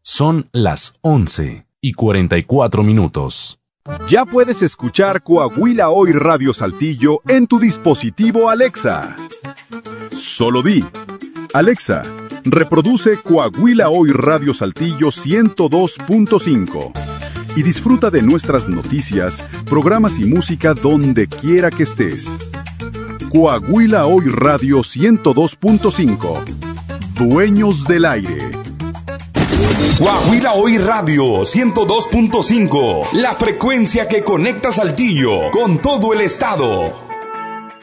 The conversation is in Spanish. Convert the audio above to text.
Son las 11:44. Ya puedes escuchar Coahuila Hoy Radio Saltillo en tu dispositivo Alexa. Solo di: Alexa, reproduce Coahuila Hoy Radio Saltillo 102.5 y disfruta de nuestras noticias, programas y música donde quiera que estés. Coahuila Hoy Radio 102.5. Dueños del aire. Coahuila Hoy Radio 102.5, la frecuencia que conecta Saltillo con todo el estado.